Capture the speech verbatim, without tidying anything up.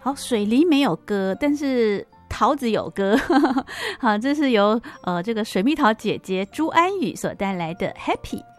好，水梨没有歌，但是桃子有歌。好，这是由呃这个水蜜桃姐姐朱安宇所带来的 Happy。